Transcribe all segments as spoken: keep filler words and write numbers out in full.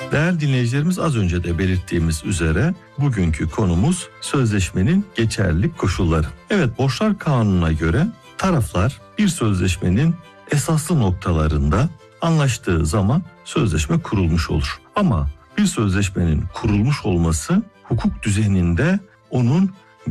Değerli dinleyicilerimiz, az önce de belirttiğimiz üzere bugünkü konumuz sözleşmenin geçerlilik koşulları. Evet, Borçlar Kanunu'na göre taraflar bir sözleşmenin esaslı noktalarında anlaştığı zaman sözleşme kurulmuş olur. Ama bir sözleşmenin kurulmuş olması hukuk düzeninde onun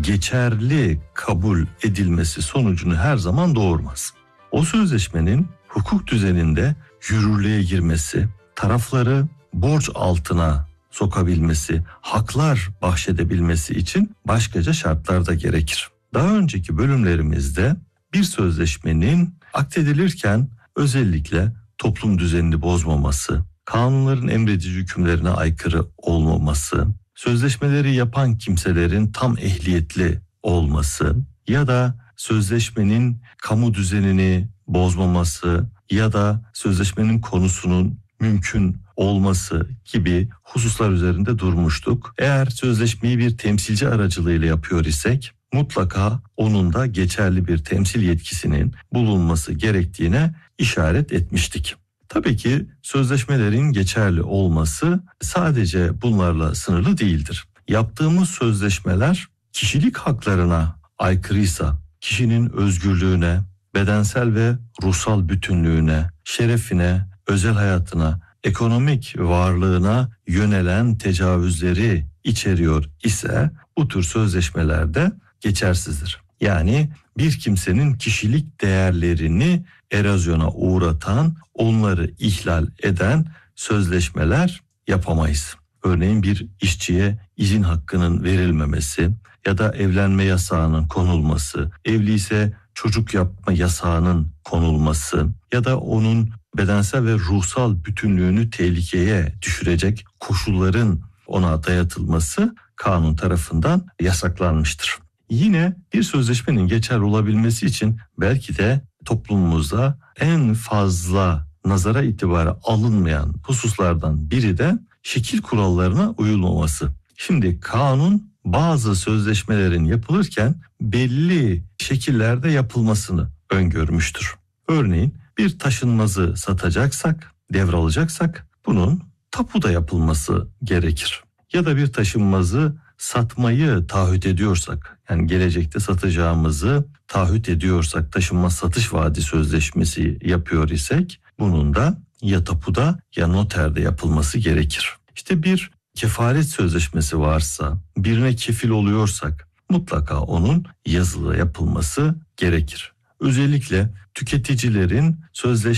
geçerli kabul edilmesi sonucunu her zaman doğurmaz. O sözleşmenin hukuk düzeninde yürürlüğe girmesi, tarafları borç altına sokabilmesi, haklar bahşedebilmesi için başkaca şartlar da gerekir. Daha önceki bölümlerimizde bir sözleşmenin akdedilirken özellikle toplum düzenini bozmaması, kanunların emredici hükümlerine aykırı olmaması, sözleşmeleri yapan kimselerin tam ehliyetli olması ya da sözleşmenin kamu düzenini bozmaması ya da sözleşmenin konusunun mümkün olması gibi hususlar üzerinde durmuştuk. Eğer sözleşmeyi bir temsilci aracılığıyla yapıyor isek mutlaka onun da geçerli bir temsil yetkisinin bulunması gerektiğine işaret etmiştik. Tabii ki sözleşmelerin geçerli olması sadece bunlarla sınırlı değildir. Yaptığımız sözleşmeler kişilik haklarına aykırıysa, kişinin özgürlüğüne, bedensel ve ruhsal bütünlüğüne, şerefine, özel hayatına, ekonomik varlığına yönelen tecavüzleri içeriyor ise bu tür sözleşmelerde geçersizdir. Yani bir kimsenin kişilik değerlerini erozyona uğratan, onları ihlal eden sözleşmeler yapamayız. Örneğin bir işçiye izin hakkının verilmemesi ya da evlenme yasağının konulması, evliyse çocuk yapma yasağının konulması ya da onun bedensel ve ruhsal bütünlüğünü tehlikeye düşürecek koşulların ona dayatılması kanun tarafından yasaklanmıştır. Yine bir sözleşmenin geçerli olabilmesi için belki de toplumumuzda en fazla nazara itibara alınmayan hususlardan biri de şekil kurallarına uyulmaması. Şimdi kanun bazı sözleşmelerin yapılırken belli şekillerde yapılmasını öngörmüştür. Örneğin bir taşınmazı satacaksak, devralacaksak bunun tapuda yapılması gerekir. Ya da bir taşınmazı satmayı taahhüt ediyorsak, yani gelecekte satacağımızı taahhüt ediyorsak, taşınmaz satış vaadi sözleşmesi yapıyor isek bunun da ya tapuda ya noterde yapılması gerekir. İşte bir kefalet sözleşmesi varsa, birine kefil oluyorsak mutlaka onun yazılı yapılması gerekir. Özellikle tüketicilerin sözleşme